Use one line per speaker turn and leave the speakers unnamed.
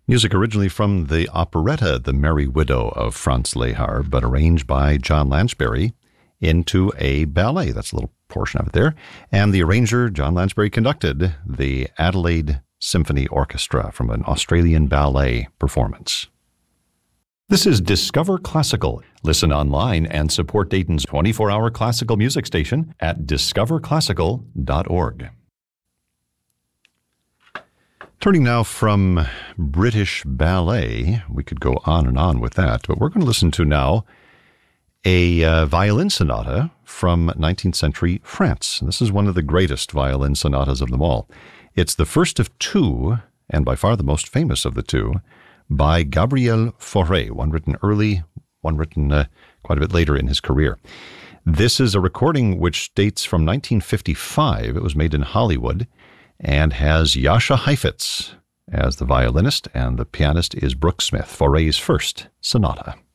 Music originally from the operetta The Merry Widow of Franz Lehár, but arranged by John Lansbury into a ballet. That's a little portion of it there. And the arranger, John Lansbury, conducted the Adelaide Symphony Orchestra from an Australian ballet performance. This is Discover Classical. Listen online and support Dayton's 24-hour classical music station at discoverclassical.org. Turning now from British ballet, we could go on and on with that, but we're going to listen to now a violin sonata from 19th century France. This is one of the greatest violin sonatas of them all. It's the first of two, and by far the most famous of the two, by Gabriel Fauré, one written early, one written quite a bit later in his career. This is a recording which dates from 1955. It was made in Hollywood, and has Jascha Heifetz as the violinist, and the pianist is Brooke Smith, Fauré's first sonata.